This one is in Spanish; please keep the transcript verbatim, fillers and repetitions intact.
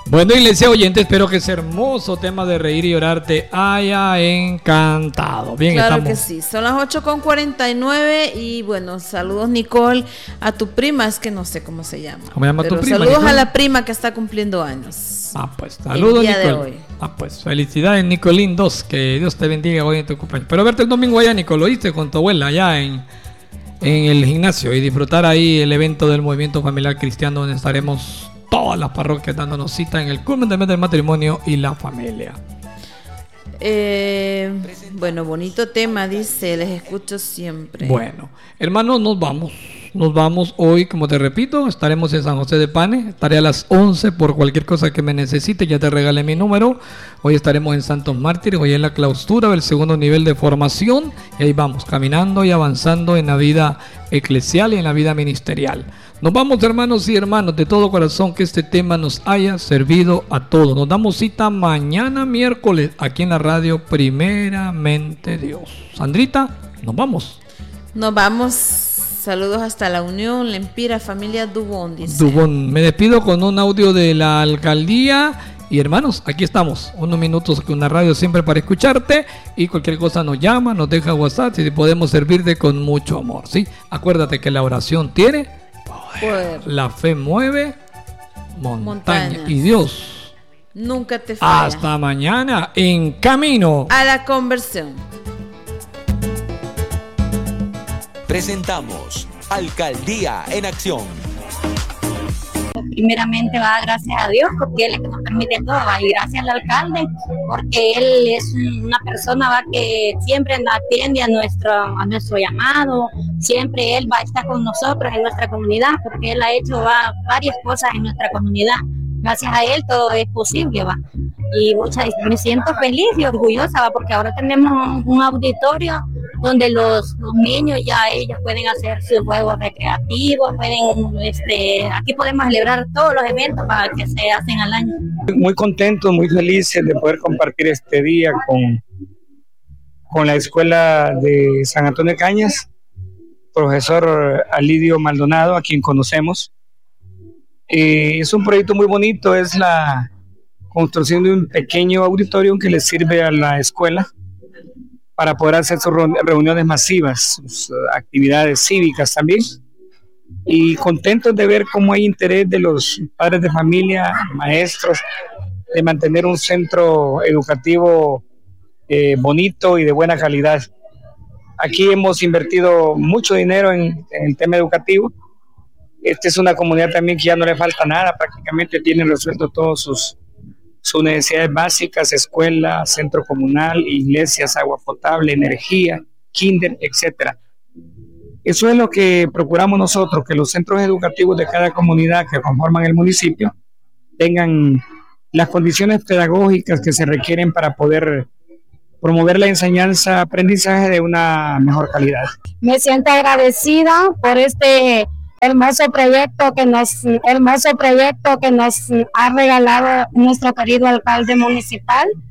Bueno, iglesia oyente, espero que ese hermoso tema de reír y llorar te haya encantado. Bien, claro estamos. que sí, son las ocho con cuarenta y nueve y bueno, saludos Nicole a tu prima, es que no sé cómo se llama. ¿Cómo se llama Pero tu prima? saludos Nicole? A la prima que está cumpliendo años. Ah, pues, saludos el día Nicole. De hoy. Ah, pues, felicidades Nicolín dos, que Dios te bendiga hoy en tu cumpleaños. Pero verte el domingo allá, Nicole, ¿oíste? Con tu abuela allá en, en el gimnasio y disfrutar ahí el evento del Movimiento Familiar Cristiano, donde estaremos todas las parroquias dándonos cita en el culmen del mes del matrimonio y la familia. Eh, bueno, bonito tema, dice, les escucho siempre. Bueno, hermanos, nos vamos. Nos vamos hoy, como te repito, estaremos en San José de Pane. Estaré a las once por cualquier cosa que me necesite, ya te regalé mi número. Hoy estaremos en Santos Mártires, hoy en la clausura del segundo nivel de formación. Y ahí vamos, caminando y avanzando en la vida eclesial y en la vida ministerial. Nos vamos, hermanos y hermanos, de todo corazón, que este tema nos haya servido a todos. Nos damos cita mañana miércoles aquí en la radio Primeramente Dios. Sandrita, nos vamos. Nos vamos. Saludos hasta la Unión, Lempira, familia Dubón, dice. Dubón, me despido con un audio de la alcaldía. Y hermanos, aquí estamos, unos minutos con la radio siempre para escucharte. Y cualquier cosa nos llama, nos deja WhatsApp y podemos servirte con mucho amor, ¿sí? Acuérdate que la oración tiene poder. La fe mueve montaña. Montañas. Y Dios nunca te falla. Hasta mañana en camino a la conversión. Presentamos Alcaldía en Acción. Primeramente va gracias a Dios porque Él es el que nos permite todo, va, y gracias al alcalde porque Él es una persona va que siempre atiende a nuestro, a nuestro llamado, siempre Él va a estar con nosotros en nuestra comunidad porque Él ha hecho va, varias cosas en nuestra comunidad. Gracias a Él todo es posible, va. Y mucha, me siento feliz y orgullosa, va, porque ahora tenemos un, un auditorio donde los, los niños ya ellos pueden hacer sus juegos recreativos, pueden, este, aquí podemos celebrar todos los eventos para que se hacen al año. Muy contentos, muy felices de poder compartir este día con, con la escuela de San Antonio de Cañas, profesor Alidio Maldonado, a quien conocemos. Eh, es un proyecto muy bonito, es la construcción de un pequeño auditorio que le sirve a la escuela para poder hacer sus reuniones masivas, sus actividades cívicas también. Y contentos de ver cómo hay interés de los padres de familia, maestros, de mantener un centro educativo eh, bonito y de buena calidad. Aquí hemos invertido mucho dinero en, en el tema educativo. Esta es una comunidad también que ya no le falta nada, prácticamente tienen resuelto todos sus, sus necesidades básicas: escuela, centro comunal, iglesias, agua potable, energía, kinder, etcétera. Eso es lo que procuramos nosotros, que los centros educativos de cada comunidad que conforman el municipio tengan las condiciones pedagógicas que se requieren para poder promover la enseñanza-aprendizaje de una mejor calidad. Me siento agradecida por este hermoso proyecto que nos hermoso proyecto que nos ha regalado nuestro querido alcalde municipal.